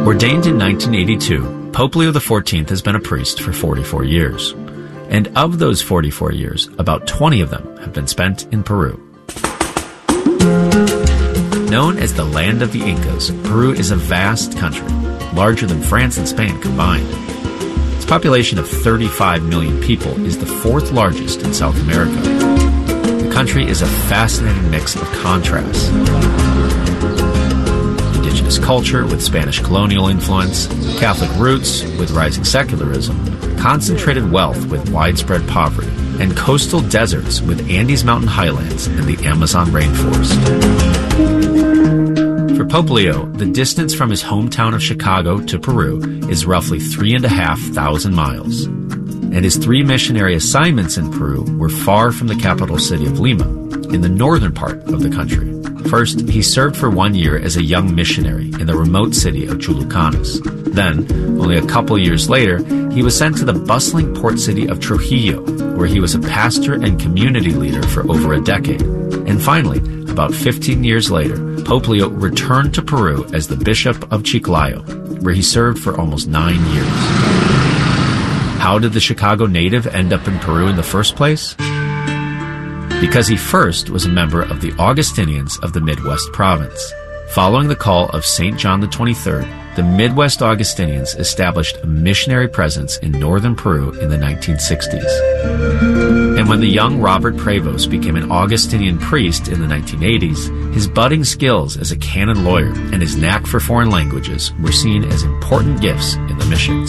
Ordained in 1982, Pope Leo XIV has been a priest for 44 years. And of those 44 years, about 20 of them have been spent in Peru. Known as the land of the Incas, Peru is a vast country, larger than France and Spain combined. Its population of 35 million people is the fourth largest in South America. The country is a fascinating mix of contrasts. Indigenous culture with Spanish colonial influence, Catholic roots with rising secularism, concentrated wealth with widespread poverty, and coastal deserts with Andes mountain highlands and the Amazon rainforest. For Pope Leo, the distance from his hometown of Chicago to Peru is roughly 3,500 miles. And his 3 missionary assignments in Peru were far from the capital city of Lima, in the northern part of the country. First, he served for 1 year as a young missionary in the remote city of Chulucanos. Then, only a couple years later, he was sent to the bustling port city of Trujillo, where he was a pastor and community leader for over a decade. And finally, about 15 years later, Pope Leo returned to Peru as the Bishop of Chiclayo, where he served for almost 9 years. How did the Chicago native end up in Peru in the first place? Because he first was a member of the Augustinians of the Midwest province. Following the call of St. John XXIII, the Midwest Augustinians established a missionary presence in northern Peru in the 1960s. And when the young Robert Prevost became an Augustinian priest in the 1980s, his budding skills as a canon lawyer and his knack for foreign languages were seen as important gifts in the missions.